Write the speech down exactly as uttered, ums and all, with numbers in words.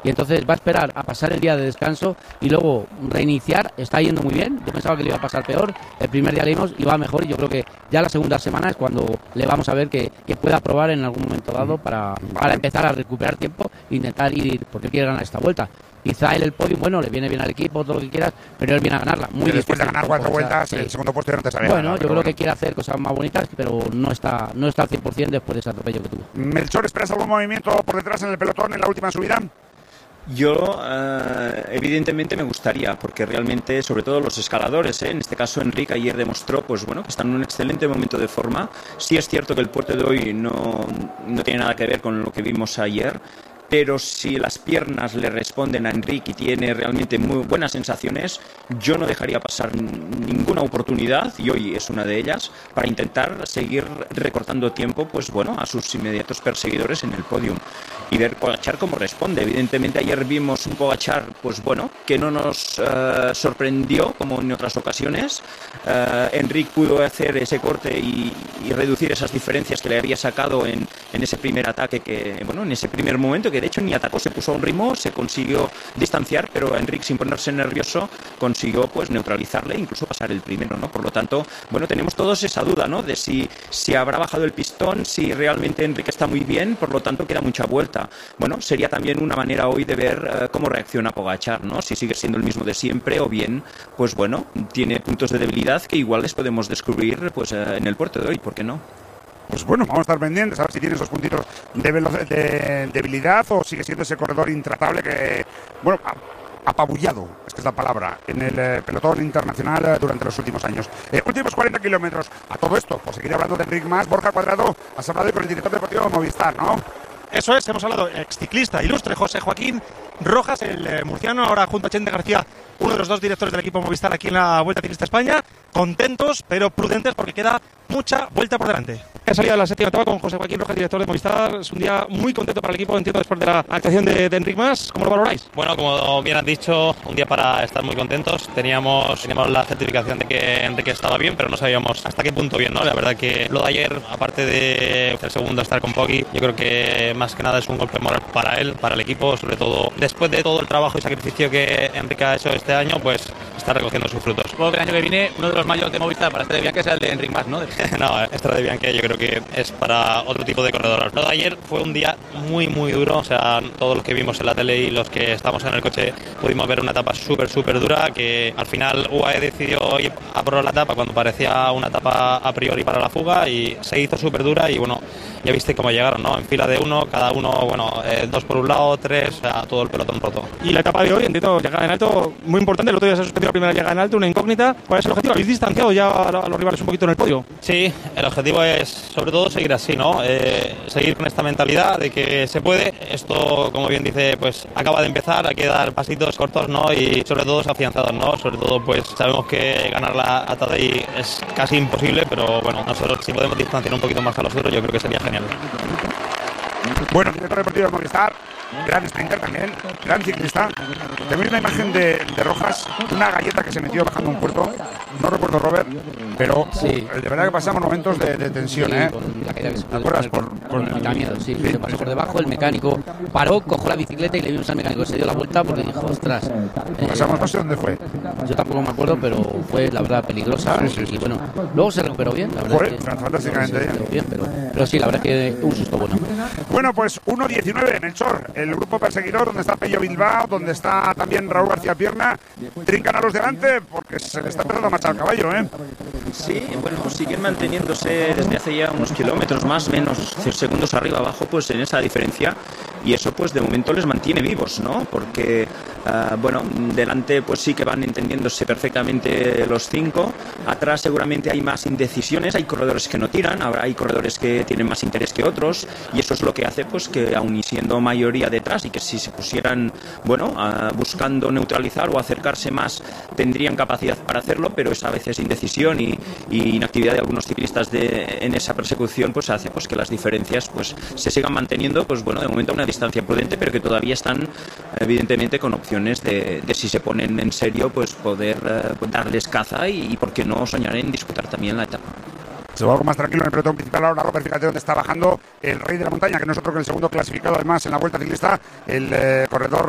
y entonces va a esperar a pasar el día de descanso y luego reiniciar. Está yendo muy bien, yo pensaba que le iba a pasar peor, el primer día le vimos y va mejor, y yo creo que ya la segunda semana es cuando le vamos a ver que, que pueda probar en algún momento dado para, para empezar a recuperar tiempo e intentar ir, porque quiere ganar esta vuelta. Quizá él el podio, bueno, le viene bien al equipo, todo lo que quieras, pero él viene a ganarla. Muy y después difícil, de ganar cuatro o sea, vueltas, sí. el segundo puesto ya no te sale. Bueno, nada, yo creo bueno. que quiere hacer cosas más bonitas, pero no está, no está al cien por ciento después de ese atropello que tuvo. Melchor, ¿esperas algún movimiento por detrás en el pelotón en la última subida? Yo, eh, evidentemente, me gustaría, porque realmente, sobre todo los escaladores, ¿eh? En este caso Enric ayer demostró, pues bueno, que están en un excelente momento de forma. Sí es cierto que el puerto de hoy no, no tiene nada que ver con lo que vimos ayer, pero si las piernas le responden a Enric y tiene realmente muy buenas sensaciones, yo no dejaría pasar ninguna oportunidad, y hoy es una de ellas, para intentar seguir recortando tiempo, pues bueno, a sus inmediatos perseguidores en el podium y ver Pogačar cómo responde. Evidentemente ayer vimos un Pogačar, pues bueno, que no nos uh, sorprendió como en otras ocasiones. Uh, Enric pudo hacer ese corte y, y reducir esas diferencias que le había sacado en, en ese primer ataque, que bueno, en ese primer momento, que de hecho ni atacó, se puso a un ritmo, se consiguió distanciar, pero Enric, sin ponerse nervioso, consiguió pues neutralizarle e incluso pasar el primero, ¿no? Por lo tanto, bueno, tenemos todos esa duda, ¿no? De si, si habrá bajado el pistón, si realmente Enric está muy bien, por lo tanto queda mucha vuelta. Bueno, sería también una manera hoy de ver uh, cómo reacciona Pogačar, ¿no? Si sigue siendo el mismo de siempre o bien, pues bueno, tiene puntos de debilidad que igual les podemos descubrir pues uh, en el puerto de hoy, ¿por qué no? Pues bueno, vamos a estar pendientes a ver si tiene esos puntitos de, velo- de debilidad o sigue siendo ese corredor intratable que, bueno, apabullado, es que es la palabra, en el eh, pelotón internacional eh, durante los últimos años. Eh, últimos cuarenta kilómetros. A todo esto, por seguir hablando de Enric Mas, Borja Cuadrado, has hablado con el director deportivo de Movistar, ¿no? Eso es, hemos hablado exciclista ilustre José Joaquín Rojas, el eh, murciano, ahora junto a Chente García, uno de los dos directores del equipo Movistar aquí en la Vuelta Ciclista España. Contentos, pero prudentes porque queda mucha vuelta por delante. He salido de la séptima etapa con José Joaquín Rojas, director de Movistar. Es un día muy contento para el equipo, entiendo, después de la actuación de, de Enric Mas. ¿Cómo lo valoráis? Bueno, como bien has dicho, un día para estar muy contentos. Teníamos, teníamos la certificación de que Enrique estaba bien, pero no sabíamos hasta qué punto bien, ¿no? La verdad que lo de ayer, aparte de el segundo estar con Poggi, yo creo que más que nada es un golpe moral para él, para el equipo, sobre todo después de todo el trabajo y sacrificio que Enrique ha hecho este año, pues está recogiendo sus frutos. Supongo que el año que viene uno de los mayores de Movistar para este de Bianchi sea el de Enric Mas, ¿no? No, este de Bianchi yo creo que es para otro tipo de corredor. Lo de ayer fue un día muy muy duro, o sea, todos los que vimos en la tele y los que estamos en el coche pudimos ver una etapa súper súper dura, que al final U A E decidió ir a por la etapa cuando parecía una etapa a priori para la fuga y se hizo súper dura y bueno, ya viste cómo llegaron, ¿no? En fila de uno, cada uno, bueno, eh, dos por un lado, tres, o sea, todo el pelotón roto. Y la etapa de hoy, entiendo, llegada en alto, muy importante. El otro día se ha suspendido la primera llegada en alto, una incógnita. ¿Cuál es el objetivo? ¿Habéis distanciado ya a, a los rivales un poquito en el podio? Sí, el objetivo es sobre todo seguir así, ¿no? Eh, seguir con esta mentalidad de que se puede. Esto, como bien dice, pues acaba de empezar, hay que dar pasitos cortos, ¿no? Y sobre todo afianzados, ¿no? Sobre todo, pues sabemos que ganar la Tadei es casi imposible, pero bueno, nosotros si podemos distanciar un poquito más a los otros, yo creo que sería genial. Bueno, director deportivo de Movistar, gran sprinter también, gran ciclista. Tengo una imagen de, de Rojas, una galleta que se metió bajando un puerto, no recuerdo Robert, pero sí, uh, de verdad que pasamos momentos de, de tensión, sí, ¿eh? Con la caída que se ¿Te acuerdas? Por, con el miedo, sí, sí, se pasó por debajo, el mecánico paró, cogió la bicicleta y le vimos al mecánico, se dio la vuelta porque dijo, ostras. Eh, pasamos, no sé dónde fue. Yo tampoco me acuerdo, pero fue la verdad peligrosa, sí, sí, sí. Y bueno, luego se recuperó bien, la verdad. Fue es que, fantásticamente bien. bien pero, pero sí, la verdad es que un susto bueno. Bueno, pues uno diecinueve, Melchor, el grupo perseguidor, donde está Pello Bilbao, donde está también Raúl García Pierna. Trincan a los delante porque se le está empezando a marchar el caballo, ¿eh? Sí, bueno, siguen manteniéndose desde hace ya unos kilómetros, más o menos segundos arriba abajo, pues en esa diferencia, y eso pues de momento les mantiene vivos, ¿no? Porque, uh, bueno, delante pues sí que van entendiéndose perfectamente los cinco, atrás seguramente hay más indecisiones, hay corredores que no tiran, ahora hay corredores que tienen más interés que otros, y eso es lo que hace pues que aun y siendo mayoría detrás y que si se pusieran, bueno, uh, buscando neutralizar o acercarse más, tendrían capacidad para hacerlo, pero esa a veces indecisión y, y inactividad de algunos ciclistas de, en esa persecución pues hace pues que las diferencias pues se sigan manteniendo, pues bueno, de momento a una distancia prudente, pero que todavía están evidentemente con opciones de, de si se ponen en serio pues poder uh, darles caza y, y por qué no soñar en disputar también la etapa. Se va algo más tranquilo en el pelotón principal ahora, Robert, fíjate dónde está bajando el rey de la montaña, que no es otro que el segundo clasificado además en la Vuelta Ciclista, el eh, corredor